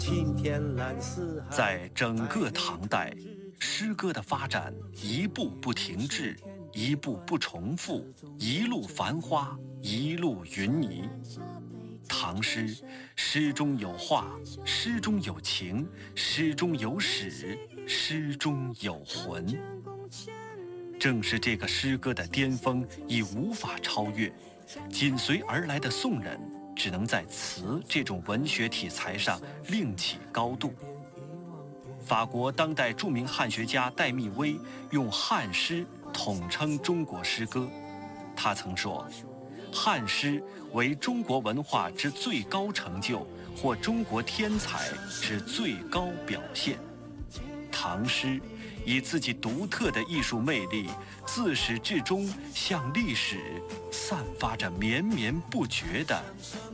在整个唐代，诗歌的发展一步不停滞，一步不重复，一路繁花，一路云霓。唐诗，诗中有画，诗中有情，诗中有史，诗中有魂。正是这个诗歌的巅峰已无法超越，紧随而来的宋人只能在词这种文学题材上另起高度。法国当代著名汉学家戴密威用汉诗统称中国诗歌。他曾说，汉诗为中国文化之最高成就，或中国天才之最高表现。唐诗以自己独特的艺术魅力，自始至终向历史散发着绵绵不绝的